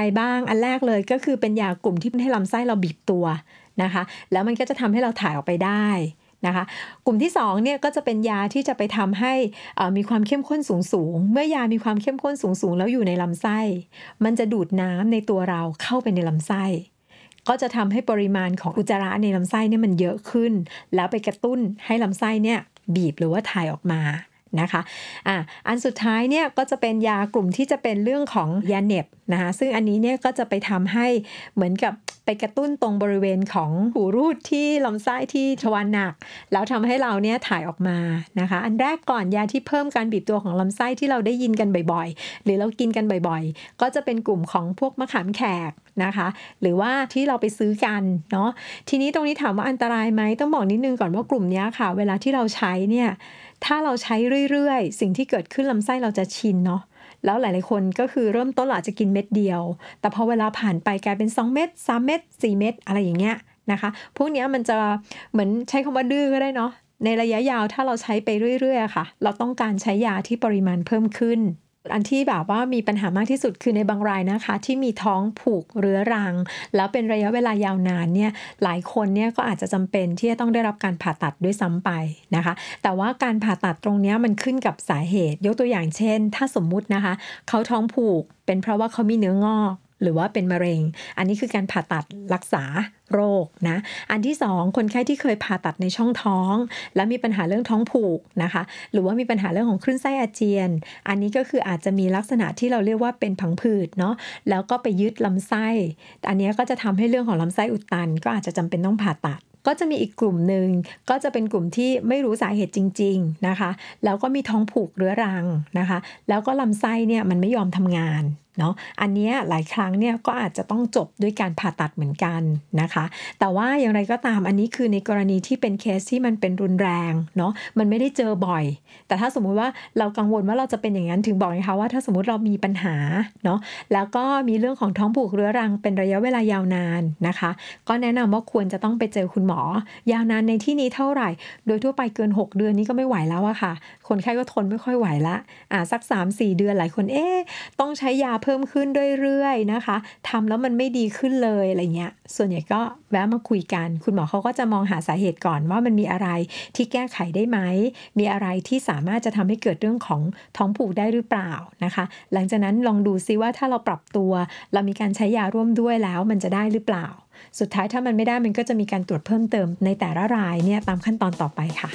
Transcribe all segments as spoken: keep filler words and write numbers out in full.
บ้างอันแรกเลยก็คือเป็นยากลุ่มที่ให้ลำไส้เราบีบตัวนะคะแล้วมันก็จะทำให้เราถ่ายออกไปได้นะคะกลุ่มที่สองเนี่ยก็จะเป็นยาที่จะไปทำให้มีความเข้มข้นสูงๆเมื่อยามีความเข้มข้นสูงๆแล้วอยู่ในลำไส้มันจะดูดน้ำในตัวเราเข้าไปในลำไส้ก็จะทำให้ปริมาณของอุจจาระในลำไส้เนี่ยมันเยอะขึ้นแล้วไปกระตุ้นให้ลำไส้เนี่ยบีบหรือว่าถ่ายออกมานะคะอ่ะอันสุดท้ายเนี่ยก็จะเป็นยากลุ่มที่จะเป็นเรื่องของยาเหน็บนะคะซึ่งอันนี้เนี่ยก็จะไปทำให้เหมือนกับไปกระตุ้นตรงบริเวณของหูรูดที่ลำไส้ที่ทวารหนักแล้วทำให้เราเนี่ยถ่ายออกมานะคะอันแรกก่อนยาที่เพิ่มการบีบตัวของลำไส้ที่เราได้ยินกันบ่อยๆหรือเรากินกันบ่อยๆก็จะเป็นกลุ่มของพวกมะขามแขกนะคะหรือว่าที่เราไปซื้อกันเนาะทีนี้ตรงนี้ถามว่าอันตรายไหมต้องบอกนิดนึงก่อนว่ากลุ่มนี้ค่ะเวลาที่เราใช้เนี่ยถ้าเราใช้เรื่อยๆสิ่งที่เกิดขึ้นลำไส้เราจะชินเนาะแล้วหลายๆคนก็คือเริ่มต้นอาจจะกินเม็ดเดียวแต่พอเวลาผ่านไปกลายเป็นสองเม็ดสามเม็ดสี่เม็ดอะไรอย่างเงี้ยนะคะพวกนี้มันจะเหมือนใช้คำว่าดื้อก็ได้เนาะในระยะยาวถ้าเราใช้ไปเรื่อยๆค่ะเราต้องการใช้ยาที่ปริมาณเพิ่มขึ้นอันที่แบบว่ามีปัญหามากที่สุดคือในบางรายนะคะที่มีท้องผูกเรื้อรังแล้วเป็นระยะเวลายาวนานเนี่ยหลายคนเนี่ยก็อาจจะจำเป็นที่จะต้องได้รับการผ่าตัดด้วยซ้ำไปนะคะแต่ว่าการผ่าตัดตรงนี้มันขึ้นกับสาเหตุยกตัวอย่างเช่นถ้าสมมุตินะคะเขาท้องผูกเป็นเพราะว่าเขามีเนื้องอกหรือว่าเป็นมะเร็งอันนี้คือการผ่าตัดรักษาโรคนะอันที่สองคนไข้ที่เคยผ่าตัดในช่องท้องแล้วมีปัญหาเรื่องท้องผูกนะคะหรือว่ามีปัญหาเรื่องของคลื่นไส้อาเจียนอันนี้ก็คืออาจจะมีลักษณะที่เราเรียกว่าเป็นผังผืดเนาะแล้วก็ไปยึดลำไส้อันนี้ก็จะทำให้เรื่องของลำไส้อุดตันก็อาจจะจำเป็นต้องผ่าตัดก็จะมีอีกกลุ่มหนึ่งก็จะเป็นกลุ่มที่ไม่รู้สาเหตุจริงๆนะคะแล้วก็มีท้องผูกเรื้อรังนะคะแล้วก็ลำไส้เนี่ยมันไม่ยอมทำงานเนาะอันนี้หลายครั้งเนี่ยก็อาจจะต้องจบด้วยการผ่าตัดเหมือนกันนะคะแต่ว่าอย่างไรก็ตามอันนี้คือในกรณีที่เป็นเคสที่มันเป็นรุนแรงเนาะมันไม่ได้เจอบ่อยแต่ถ้าสมมุติว่าเรากังวลว่าเราจะเป็นอย่างนั้นถึงบอกนะคะว่าถ้าสมมุติเรามีปัญหาเนาะแล้วก็มีเรื่องของท้องผูกเรื้อรังเป็นระยะเวลายาวนานนะคะก็แนะนำว่าควรจะต้องไปเจอคุณหมอยาวนานในที่นี้เท่าไหร่โดยทั่วไปเกินหกเดือนนี้ก็ไม่ไหวแล้วอะค่ะคนไข้ก็ทนไม่ค่อยไหวละอ่าสัก สามสี่ เดือนหลายคนเอ๊ะต้องใช้ยาเพิ่มขึ้นเรื่อยๆนะคะทำแล้วมันไม่ดีขึ้นเลยอะไรเงี้ยส่วนใหญ่ก็แวะมาคุยกันคุณหมอเขาก็จะมองหาสาเหตุก่อนว่ามันมีอะไรที่แก้ไขได้ไหมมีอะไรที่สามารถจะทำให้เกิดเรื่องของท้องผูกได้หรือเปล่านะคะหลังจากนั้นลองดูซิว่าถ้าเราปรับตัวเรามีการใช้ยาร่วมด้วยแล้วมันจะได้หรือเปล่าสุดท้ายถ้ามันไม่ได้มันก็จะมีการตรวจเพิ่มเติมในแต่ละรายเนี่ยตามขั้นตอนต่อไปค่ะ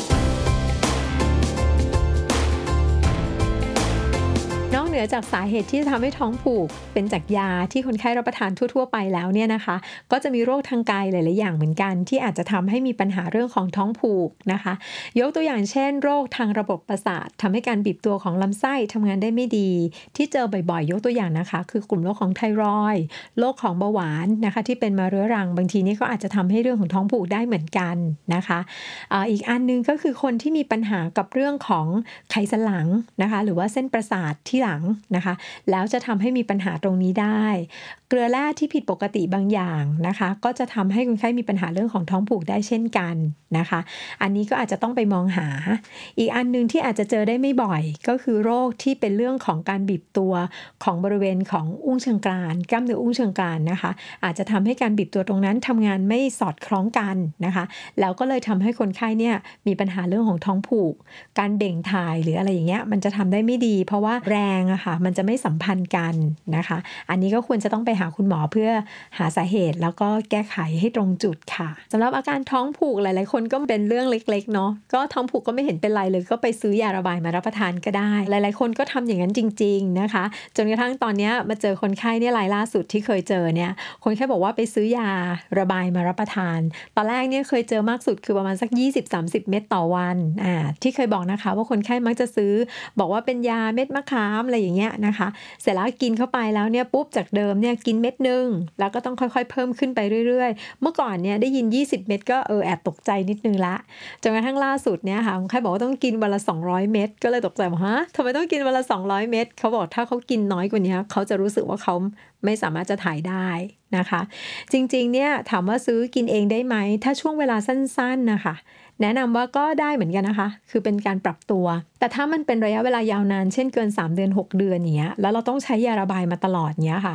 นอกเหนือจากสาเหตุที่จะทำให้ท้องผูกเป็นจากยาที่คนไข้รับประทานทั่วๆไปแล้วเนี่ยนะคะก็จะมีโรคทางกายหลายๆอย่างเหมือนกันที่อาจจะทำให้มีปัญหาเรื่องของท้องผูกนะคะยกตัวอย่างเช่นโรคทางระบบประสาททำให้การบีบตัวของลำไส้ทำงานได้ไม่ดีที่เจอบ่อยๆยกตัวอย่างนะคะคือกลุ่มโรคของไทรอยด์โรคของเบาหวานนะคะที่เป็นมาเรื้อรังบางทีนี่ก็อาจจะทำให้เรื่องของท้องผูกได้เหมือนกันนะคะอ่าอีกอันนึงก็คือคนที่มีปัญหากับเรื่องของไขสันหลังนะคะหรือว่าเส้นประสาทที่หลังนะคะแล้วจะทำให้มีปัญหาตรงนี้ได้เกลือแร่ที่ผิดปกติบางอย่างนะคะก็จะทำให้คนไข้มีปัญหาเรื่องของท้องผูกได้เช่นกันนะคะอันนี้ก็อาจจะต้องไปมองหาอีกอันนึงที่อาจจะเจอได้ไม่บ่อยก็คือโรคที่เป็นเรื่องของการบีบตัวของบริเวณของอุ้งเชิงกรานกล้ามเนื้ออุ้งเชิงกรานนะคะอาจจะทำให้การบีบตัวตรงนั้นทำงานไม่สอดคล้องกันนะคะแล้วก็เลยทำให้คนไข้เนี่ยมีปัญหาเรื่องของท้องผูกการเบ่งถ่ายหรืออะไรอย่างเงี้ยมันจะทำได้ไม่ดีเพราะว่าแรงอะค่ะมันจะไม่สัมพันธ์กันนะคะอันนี้ก็ควรจะต้องไปหาคุณหมอเพื่อหาสาเหตุแล้วก็แก้ไขให้ตรงจุดค่ะสำหรับอาการท้องผูกหลายๆคนก็เป็นเรื่องเล็กๆเนาะก็ท้องผูกก็ไม่เห็นเป็นไรเลยก็ไปซื้อยาระบายมารับประทานก็ได้หลายๆคนก็ทำอย่างนั้นจริงๆนะคะจนกระทั่งตอนนี้มาเจอคนไข้เนี่ยรายล่าสุดที่เคยเจอเนี่ยคนไข้บอกว่าไปซื้อยาระบายมารับประทานตอนแรกเนี่ยเคยเจอมากสุดคือประมาณสัก ยี่สิบถึงสามสิบ เม็ดต่อวันอ่าที่เคยบอกนะคะว่าคนไข้มักจะซื้อบอกว่าเป็นยาเม็ดมะขามอะไรอย่างเงี้ยนะคะเสร็จแล้วกินเข้าไปแล้วเนี่ยปุ๊บจากเดิมเนี่ยกินเม็ดนึงแล้วก็ต้องค่อยๆเพิ่มขึ้นไปเรื่อยๆเมื่อก่อนเนี่ยได้ยินยี่สิบเม็ดก็เออแอบตกใจนิดนึงละจนกระทั่งล่าสุดเนี่ยค่ะคนไข้บอกว่าต้องกินวันละสองร้อยเม็ดก็เลยตกใจว่าฮะทำไมต้องกินวันละสองร้อยเม็ดเขาบอกถ้าเขากินน้อยกว่านี้เขาจะรู้สึกว่าเขาไม่สามารถจะถ่ายได้นะคะจริงๆเนี่ยถามว่าซื้อกินเองได้ไหมถ้าช่วงเวลาสั้นๆนะคะแนะนำว่าก็ได้เหมือนกันนะคะคือเป็นการปรับตัวแต่ถ้ามันเป็นระยะเวลายาวนานเช่นเกินสามเดือนหกเดือนอย่างเงี้ยแล้วเราต้องใช้ยาระบายมาตลอดเงี้ยค่ะ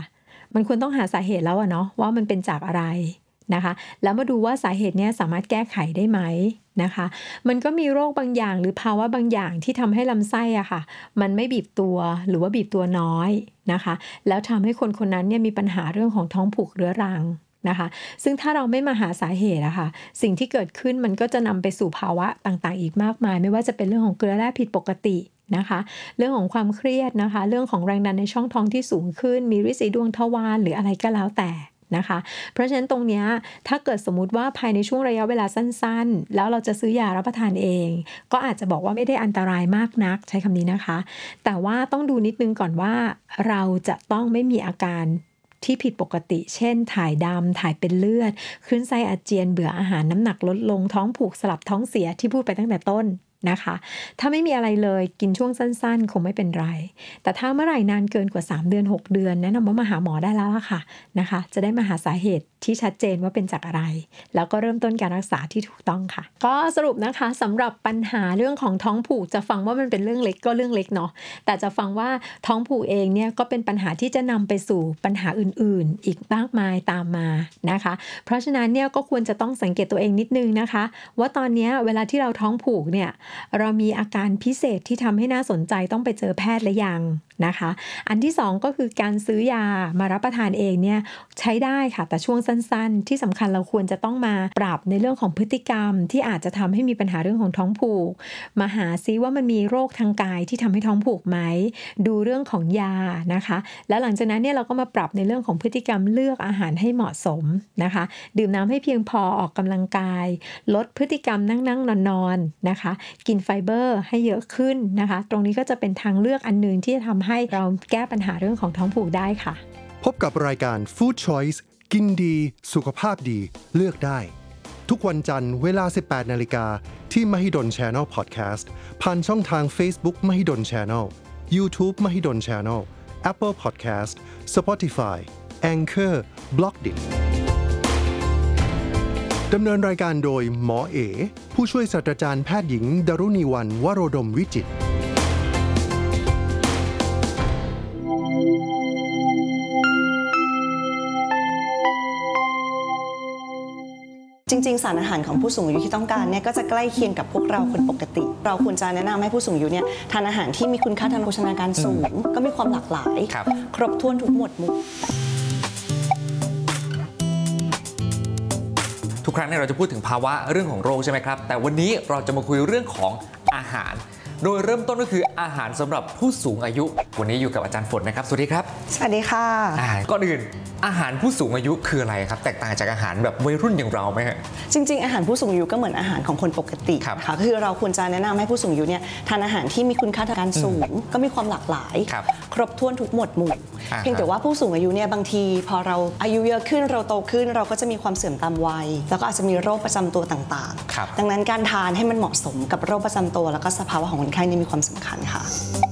มันควรต้องหาสาเหตุแล้วอะเนาะว่ามันเป็นจากอะไรนะคะแล้วมาดูว่าสาเหตุเนี้ยสามารถแก้ไขได้ไหมนะคะมันก็มีโรคบางอย่างหรือภาวะบางอย่างที่ทำให้ลำไส้อะค่ะมันไม่บีบตัวหรือว่าบีบตัวน้อยนะคะแล้วทำให้คนคนนั้นเนี่ยมีปัญหาเรื่องของท้องผูกเรื้อรังนะคะซึ่งถ้าเราไม่มาหาสาเหตุอะค่ะสิ่งที่เกิดขึ้นมันก็จะนำไปสู่ภาวะต่างๆอีกมากมายไม่ว่าจะเป็นเรื่องของเกลือแร่ผิดปกตินะคะเรื่องของความเครียดนะคะเรื่องของแรงดันในช่องท้องที่สูงขึ้นมีริดสีดวงทวารหรืออะไรก็แล้วแต่นะคะเพราะฉะนั้นตรงนี้ถ้าเกิดสมมุติว่าภายในช่วงระยะเวลาสั้นๆแล้วเราจะซื้อยารับประทานเองก็อาจจะบอกว่าไม่ได้อันตรายมากนักใช้คำนี้นะคะแต่ว่าต้องดูนิดนึงก่อนว่าเราจะต้องไม่มีอาการที่ผิดปกติเช่นถ่ายดำถ่ายเป็นเลือดคลื่นไส้อาเจียนเบื่ออาหารน้ำหนักลดลงท้องผูกสลับท้องเสียที่พูดไปตั้งแต่ต้นนะคะถ้าไม่มีอะไรเลยกินช่วงสั้นๆคงไม่เป็นไรแต่ถ้าเมื่อไหร่นานเกินกว่าสามเดือนหกเดือนแนะนำว่ามาหาหมอได้แล้วล่ะค่ะนะคะจะได้มาหาสาเหตุที่ชัดเจนว่าเป็นจากอะไรแล้วก็เริ่มต้นการรักษาที่ถูกต้องค่ะก็สรุปนะคะสำหรับปัญหาเรื่องของท้องผูกจะฟังว่ามันเป็นเรื่องเล็กก็เรื่องเล็กเนาะแต่จะฟังว่าท้องผูกเองเนี่ยก็เป็นปัญหาที่จะนำไปสู่ปัญหาอื่นๆอีกมากมายตามมานะคะเพราะฉะนั้นเนี่ยก็ควรจะต้องสังเกตตัวเองนิดนึงนะคะว่าตอนนี้เวลาที่เราท้องผูกเนี่ยเรามีอาการพิเศษที่ทำให้น่าสนใจต้องไปเจอแพทย์หรือยังนะคะอันที่สองก็คือการซื้อยามารับประทานเองเนี่ยใช้ได้ค่ะแต่ช่วงสั้นๆที่สำคัญเราควรจะต้องมาปรับในเรื่องของพฤติกรรมที่อาจจะทำให้มีปัญหาเรื่องของท้องผูกมาหาซิว่ามันมีโรคทางกายที่ทำให้ท้องผูกไหมดูเรื่องของยานะคะแล้วหลังจากนั้นเนี่ยเราก็มาปรับในเรื่องของพฤติกรรมเลือกอาหารให้เหมาะสมนะคะดื่มน้ำให้เพียงพอออกกำลังกายลดพฤติกรรมนั่งๆนอนๆนะคะกินไฟเบอร์ให้เยอะขึ้นนะคะตรงนี้ก็จะเป็นทางเลือกอันนึงที่จะทำให้เราแก้ปัญหาเรื่องของท้องผูกได้ค่ะพบกับรายการ Food Choice กินดีสุขภาพดีเลือกได้ทุกวันจันทร์เวลา สิบแปดนาฬิกา ที่ Mahidol Channel Podcast ผ่านช่องทาง Facebook Mahidol Channel YouTube Mahidol Channel Apple Podcast Spotify Anchor Blockdit ดำเนินรายการโดยหมอเอผู้ช่วยศาสตราจารย์แพทย์หญิงดรุณีวรรณวโรดมวิจิตรจริงๆสารอาหารของผู้สูงอายุที่ต้องการเนี่ยก็จะใกล้เคียงกับพวกเราคนปกติเราควรจะแนะนำให้ผู้สูงอายุเนี่ยทานอาหารที่มีคุณค่าทางโภชนาการสูงก็มีความหลากหลายคร, ครบถ้วนทุกหมวดหมู่ทุกครั้งเนี่ยเราจะพูดถึงภาวะเรื่องของโรคใช่ไหมครับแต่วันนี้เราจะมาคุยเรื่องของอาหารโดยเริ่มต้นก็คืออาหารสำหรับผู้สูงอายุวันนี้อยู่กับอาจารย์ฝนนะครับสวัสดีครับสวัสดีค่ะก่อนอื่นอาหารผู้สูงอายุคืออะไรครับแตกต่างจากอาหารแบบวัยรุ่นอย่างเราไหมฮะจริงๆอาหารผู้สูงอายุก็เหมือนอาหารของคนปกติค่ะคือเราควรจะแนะนำให้ผู้สูงอายุเนี่ยทานอาหารที่มีคุณค่าทางการสูงก็มีความหลากหลายครบถ้วนทุกหมวดหมู่เพียงแต่ว่าผู้สูงอายุเนี่ยบางทีพอเราอายุเยอะขึ้นเราโตขึ้นเราก็จะมีความเสื่อมตามวัยแล้วก็อาจจะมีโรคประจำตัวต่างๆดังนั้นการทานให้มันเหมาะสมกับโรคประจำตัวแล้วก็สภาวะของคนไข้นี่มีความสำคัญค่ะ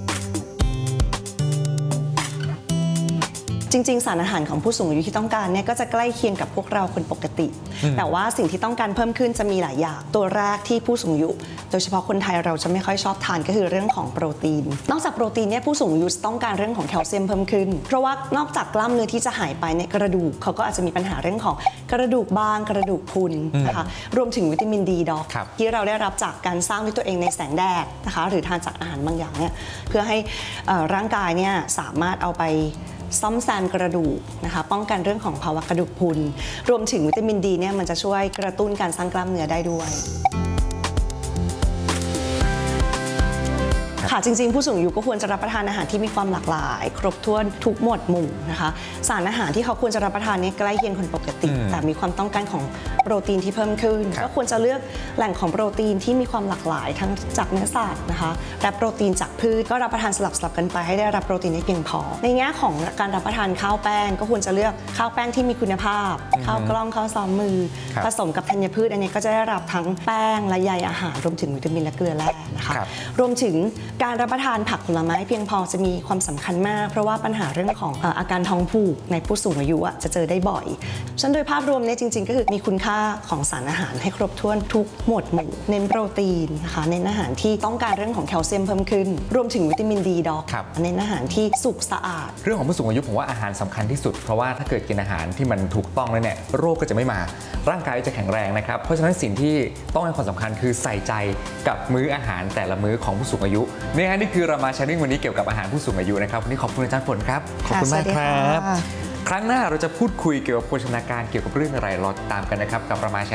จริงๆสารอาหารของผู้สูงอายุที่ต้องการเนี่ยก็จะใกล้เคียงกับพวกเราคนปกติแต่ว่าสิ่งที่ต้องการเพิ่มขึ้นจะมีหลายอย่างตัวแรกที่ผู้สูงอายุโดยเฉพาะคนไทยเราจะไม่ค่อยชอบทานก็คือเรื่องของโปรตีนนอกจากโปรตีนเนี่ยผู้สูงอายุต้องการเรื่องของแคลเซียมเพิ่มขึ้นเพราะว่านอกจากกล้ามเนื้อที่จะหายไปเนี่ยกระดูกเขาก็อาจจะมีปัญหาเรื่องของกระดูกบางกระดูกพรุนนะคะรวมถึงวิตามินดีดอกที่เราได้รับจากการสร้างด้วยตัวเองในแสงแดดนะคะหรือทานจากอาหารบางอย่างเนี่ยเพื่อให้ร่างกายเนี่ยสามารถเอาไปซ่อมแซมกระดูกนะคะป้องกันเรื่องของภาวะกระดูกพรุนรวมถึงวิตามินดีเนี่ยมันจะช่วยกระตุ้นการสร้างกล้ามเนื้อได้ด้วยค่ะจริงๆผู้สูงอายุก็ควรจะรับประทานอาหารที่มีความหลากหลายครบถ้วนทุกหมวดหมู่นะคะสารอาหารที่เขาควรจะรับประทานนี้ใกล้เคียงคนปกติแต่มีความต้องการของโปรตีนที่เพิ่มขึ้นก็ควรจะเลือกแหล่งของโปรตีนที่มีความหลากหลายทั้งจากเนื้อสัตว์นะคะและโปรตีนจากพืชก็รับประทานสลับๆกันไปให้ได้รับโปรตีนได้เพียงพอในแง่ของการรับประทานข้าวแป้งก็ควรจะเลือกข้าวแป้งที่มีคุณภาพข้าวกล้องข้าวซ้อมมือผสมกับธัญพืชอันนี้ก็จะได้รับทั้งแป้งและใยอาหารรวมถึงวิตามินและเกลือแร่นะคะรวมถึงการรับประทานผักผลไม้เพียงพอจะมีความสำคัญมากเพราะว่าปัญหาเรื่องของเอ่ออาการท้องผูกในผู้สูงอายุอะจะเจอได้บ่อยฉะนั้นโดยภาพรวมเนี่ยจริงๆก็คือมีคุณค่าของสารอาหารให้ครบถ้วนทุกหมวดหมู่เน้นโปรตีนนะคะเน้นอาหารที่ต้องการเรื่องของแคลเซียมเพิ่มขึ้นรวมถึงวิตามินดีดอกครับเน้นอาหารที่สุกสะอาดเรื่องของผู้สูงอายุผมว่าอาหารสำคัญที่สุดเพราะว่าถ้าเกิดกินอาหารที่มันถูกต้องแล้วเนี่ยโรคก็จะไม่มาร่างกายจะแข็งแรงนะครับเพราะฉะนั้นสิ่งที่ต้องให้ความสำคัญคือใส่ใจกับมื้ออาหารแต่ละมื้อของผู้สูงอายุนี่ฮะนี่คือเรามาแชร์ริ่งวันนี้เกี่ยวกับอาหารผู้สูงอายุนะครับวันนี้ขอบคุณอาจารย์ฝนครับขอบคุณมากครับครั้งหน้าเราจะพูดคุยเกี่ยวกับโภชนาการเกี่ยวกับเรื่องอะไรรอติดตามกันนะครับกับเรามาแชร์